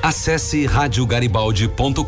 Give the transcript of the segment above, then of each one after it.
Acesse radiogaribaldi.com.br.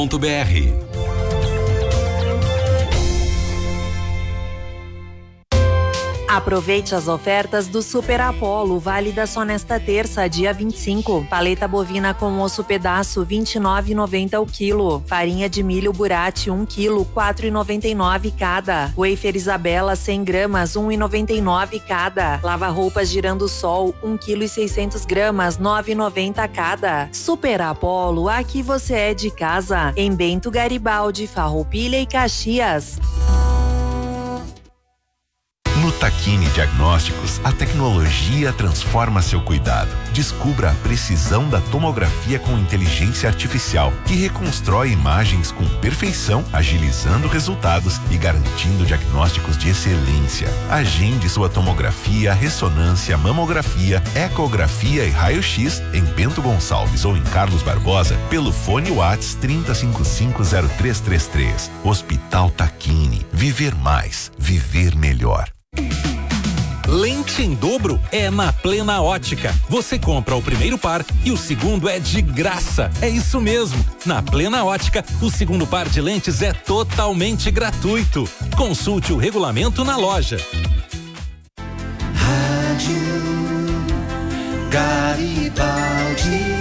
Aproveite as ofertas do Super Apollo, válida só nesta terça, dia 25. Paleta bovina com osso pedaço, R$ 29,90 o quilo. Farinha de milho Burati, 1 quilo, R$ 4,99 cada. Wafer Isabela, 100 gramas, R$ 1,99 cada. Lava-roupas Girando Sol, 1 quilo e 600 gramas, R$ 9,90 cada. Super Apollo, aqui você é de casa. Em Bento Garibaldi, Farroupilha e Caxias. No Tacchini Diagnósticos, a tecnologia transforma seu cuidado. Descubra a precisão da tomografia com inteligência artificial, que reconstrói imagens com perfeição, agilizando resultados e garantindo diagnósticos de excelência. Agende sua tomografia, ressonância, mamografia, ecografia e raio-x em Bento Gonçalves ou em Carlos Barbosa pelo fone WhatsApp 30550333. Hospital Tacchini. Viver mais. Viver melhor. Lente em dobro é na Plena Ótica. Você compra o primeiro par e o segundo é de graça. É isso mesmo. Na Plena Ótica, o segundo par de lentes é totalmente gratuito. Consulte o regulamento na loja. Rádio Garibaldi.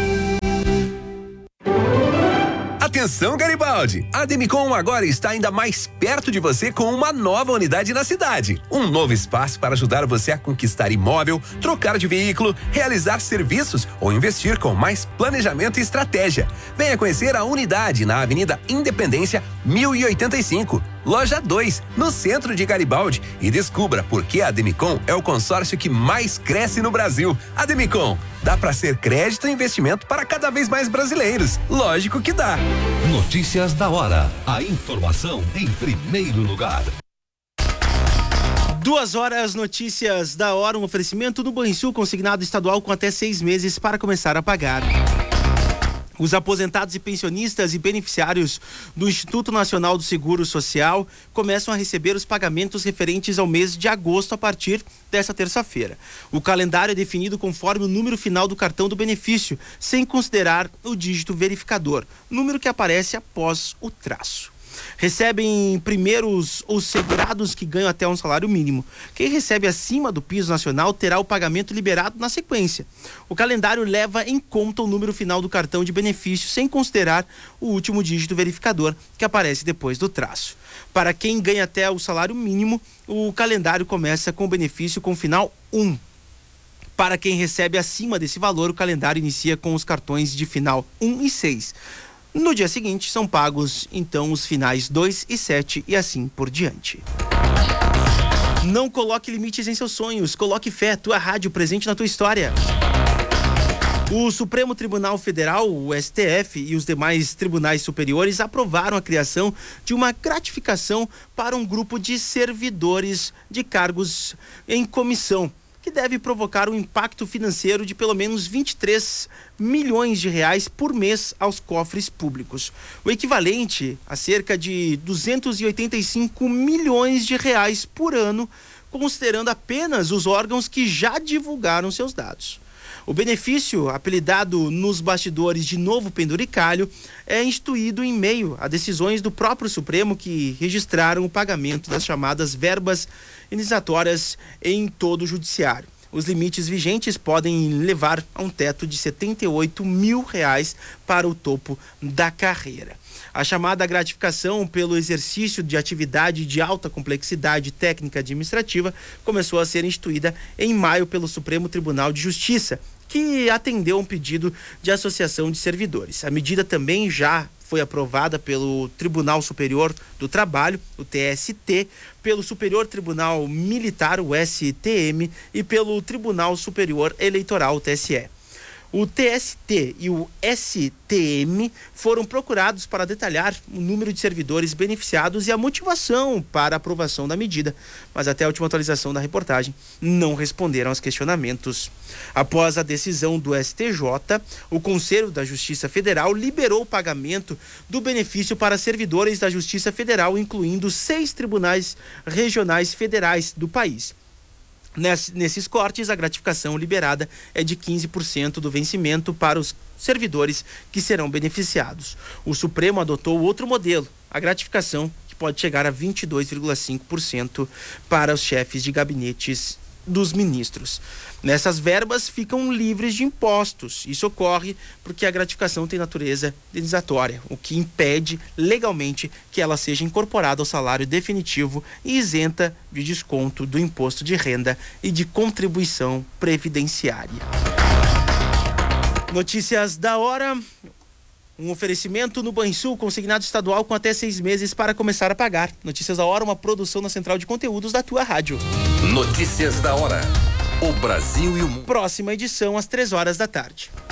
Atenção, Garibaldi! A Demicon agora está ainda mais perto de você com uma nova unidade na cidade. Um novo espaço para ajudar você a conquistar imóvel, trocar de veículo, realizar serviços ou investir com mais planejamento e estratégia. Venha conhecer a unidade na Avenida Independência 1085, Loja 2, no centro de Garibaldi, e descubra por que a Demicon é o consórcio que mais cresce no Brasil. A Demicon dá para ser crédito e investimento para cada vez mais brasileiros. Lógico que dá. Notícias da hora. A informação em primeiro lugar. 2 horas, notícias da hora, um oferecimento do Banrisul consignado estadual com até 6 meses para começar a pagar. Os aposentados e pensionistas e beneficiários do Instituto Nacional do Seguro Social começam a receber os pagamentos referentes ao mês de agosto a partir desta terça-feira. O calendário é definido conforme o número final do cartão do benefício, sem considerar o dígito verificador, número que aparece após o traço. Recebem primeiro os segurados que ganham até um salário mínimo. Quem recebe acima do piso nacional terá o pagamento liberado na sequência. O calendário leva em conta o número final do cartão de benefício, sem considerar o último dígito verificador que aparece depois do traço. Para quem ganha até o salário mínimo, o calendário começa com o benefício com final 1. Para quem recebe acima desse valor, o calendário inicia com os cartões de final 1 e 6. No dia seguinte, são pagos, então, os finais 2 e 7 e assim por diante. Não coloque limites em seus sonhos, coloque fé, tua rádio presente na tua história. O Supremo Tribunal Federal, o STF, e os demais tribunais superiores aprovaram a criação de uma gratificação para um grupo de servidores de cargos em comissão, que deve provocar um impacto financeiro de pelo menos 23 milhões de reais por mês aos cofres públicos. O equivalente a cerca de 285 milhões de reais por ano, considerando apenas os órgãos que já divulgaram seus dados. O benefício, apelidado nos bastidores de Novo Penduricalho, é instituído em meio a decisões do próprio Supremo que registraram o pagamento das chamadas verbas indenizatórias em todo o judiciário. Os limites vigentes podem levar a um teto de 78 mil reais para o topo da carreira. A chamada gratificação pelo exercício de atividade de alta complexidade técnica administrativa começou a ser instituída em maio pelo Supremo Tribunal de Justiça, que atendeu a um pedido de associação de servidores. A medida também já foi aprovada pelo Tribunal Superior do Trabalho, o TST, pelo Superior Tribunal Militar, o STM, e pelo Tribunal Superior Eleitoral, o TSE. O TST e o STM foram procurados para detalhar o número de servidores beneficiados e a motivação para a aprovação da medida, mas até a última atualização da reportagem não responderam aos questionamentos. Após a decisão do STJ, o Conselho da Justiça Federal liberou o pagamento do benefício para servidores da Justiça Federal, incluindo 6 tribunais regionais federais do país. Nesses cortes, a gratificação liberada é de 15% do vencimento para os servidores que serão beneficiados. O Supremo adotou outro modelo, a gratificação que pode chegar a 22,5% para os chefes de gabinetes dos ministros. Nessas verbas ficam livres de impostos. Isso ocorre porque a gratificação tem natureza indenizatória, o que impede legalmente que ela seja incorporada ao salário definitivo e isenta de desconto do imposto de renda e de contribuição previdenciária. Notícias da hora. Um oferecimento no Banrisul, consignado estadual com até 6 meses para começar a pagar. Notícias da hora, uma produção na central de conteúdos da tua rádio. Notícias da hora. O Brasil e o mundo. Próxima edição às 3 horas da tarde.